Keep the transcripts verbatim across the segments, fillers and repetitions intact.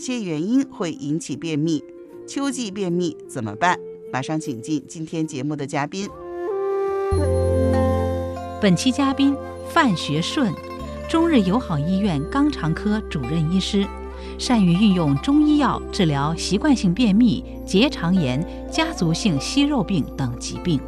些原因会引起便秘？秋季便秘怎么办？马上请进今天节目的嘉宾。 本期嘉宾范学顺，中日友好医院肛肠科主任医师，善于运用中医药治疗习惯性便秘、结肠炎、家族性息肉病等疾病。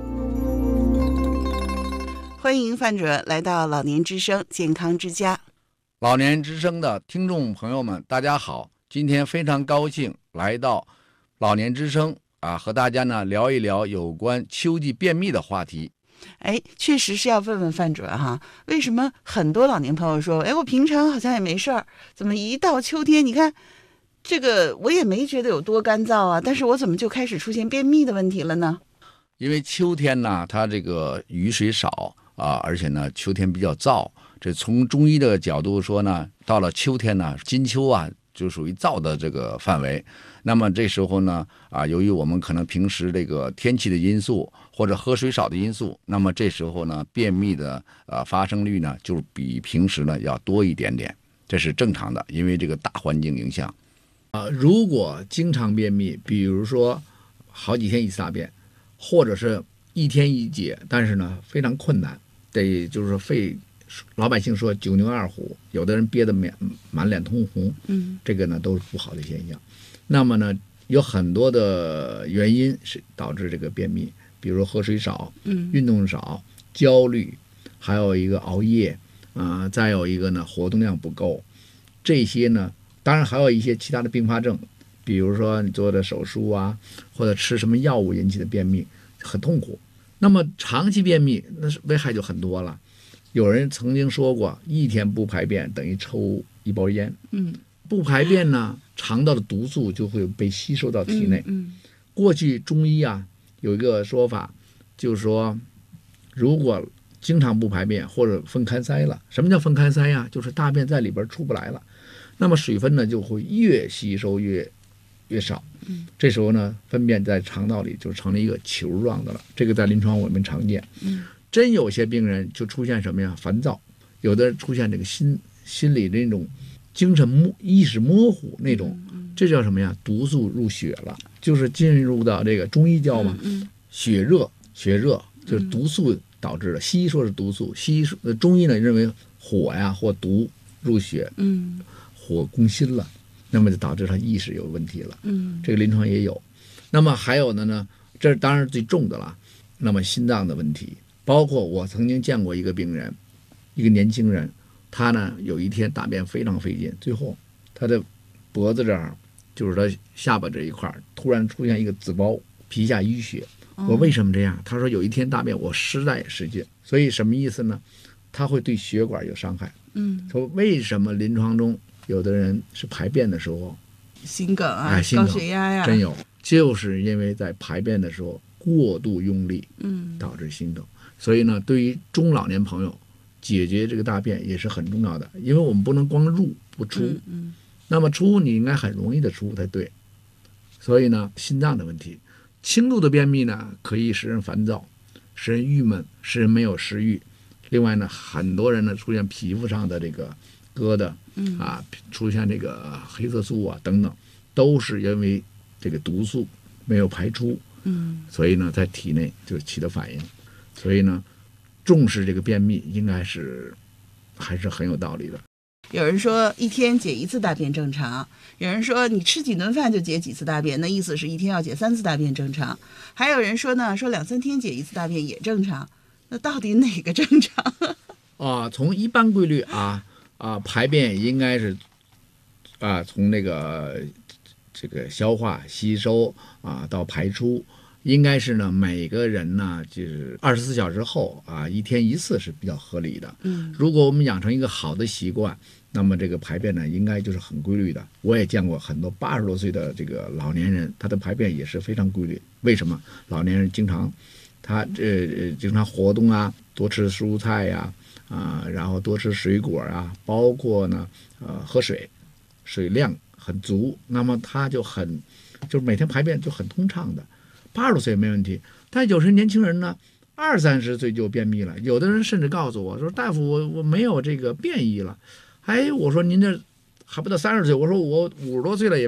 欢迎范主任来到老年之声健康之家。 老年之声的听众朋友们，大家好！今天非常高兴来到老年之声啊，和大家呢聊一聊有关秋季便秘的话题。 哎，确实是要问问范主任哈，为什么很多老年朋友说，哎，我平常好像也没事儿，怎么一到秋天，你看这个我也没觉得有多干燥啊，但是我怎么就开始出现便秘的问题了呢？ 因为秋天呢，它这个雨水少啊，而且呢秋天比较燥。这从中医的角度说呢，到了秋天呢，金秋啊就属于燥的这个范围。那么这时候呢，啊，由于我们可能平时这个天气的因素或者喝水少的因素，那么这时候呢，便秘的呃发生率呢就比平时呢要多一点点，这是正常的，因为这个大环境影响。 啊、呃，如果经常便秘，比如说好几天一次大便，或者是一天一解，但是呢非常困难，得就是肺。老百姓说九牛二虎，有的人憋得满满脸通红，嗯，这个呢都是不好的现象。那么呢，有很多的原因是导致这个便秘，比如说喝水少，嗯，运动少，焦虑，还有一个熬夜啊、呃，再有一个呢活动量不够，这些呢，当然还有一些其他的并发症，比如说你做的手术啊，或者吃什么药物引起的便秘，很痛苦。那么长期便秘，那是危害就很多了。有人曾经说过，一天不排便等于抽一包烟。嗯，不排便呢，肠道的毒素就会被吸收到体内。嗯，嗯过去中医啊有一个说法，就是说，如果经常不排便或者分开塞了，什么叫分开塞呀、啊？就是大便在里边出不来了，那么水分呢就会越吸收越越少。嗯，这时候呢，粪便在肠道里就成了一个球状的了。这个在临床我们常见。嗯。真有些病人就出现什么呀？烦躁，有的出现这个心心理那种精神模意识模糊那种，这叫什么呀？毒素入血了，就是进入到这个中医叫嘛，血热，血热就是毒素导致的。西医说是毒素，西医说中医呢认为火呀或毒入血，嗯，火攻心了，那么就导致他意识有问题了。嗯，这个临床也有。那么还有的呢，这当然是最重的了。那么心脏的问题。包括我曾经见过一个病人，一个年轻人，他呢有一天大便非常费劲，最后他的脖子这儿，就是他下巴这一块突然出现一个紫包，皮下淤血。我为什么这样？他说有一天大便我实在使劲，所以什么意思呢？他会对血管有伤害。嗯，说为什么临床中有的人是排便的时候心梗啊、 哎、心梗高血压呀、啊， 真有，就是因为在排便的时候过度用力，嗯，导致心梗。所以呢，对于中老年朋友，解决这个大便也是很重要的，因为我们不能光入不出，嗯嗯、那么出你应该很容易的出才对。所以呢，心脏的问题，轻度的便秘呢，可以使人烦躁，使人郁闷，使人没有食欲。另外呢，很多人呢出现皮肤上的这个疙瘩，嗯、啊，出现这个黑色素啊等等，都是因为这个毒素没有排出，嗯，所以呢，在体内就起了反应。所以呢，重视这个便秘应该是还是很有道理的。 有人说一天解一次大便正常，有人说你吃几顿饭就解几次大便，那意思是一天要解三次大便正常。还有人说呢，说两三天解一次大便也正常。那到底哪个正常？ 啊，从一般规律啊啊，排便应该是啊，从那个这个消化吸收啊到排出。应该是呢，每个人呢，就是二十四小时后啊，一天一次是比较合理的。嗯，如果我们养成一个好的习惯，那么这个排便呢，应该就是很规律的。我也见过很多八十多岁的这个老年人，他的排便也是非常规律。为什么？老年人经常，他这、呃、经常活动啊，多吃蔬菜呀、啊，啊，然后多吃水果啊，包括呢，呃，喝水，水量很足，那么他就很，就是每天排便就很通畅的。八十多岁没问题，但有些年轻人呢，二三十岁就便秘了。有的人甚至告诉我说：“大夫，我我没有这个便意了。”哎，我说您这还不到三十岁，我说我五十多岁了也。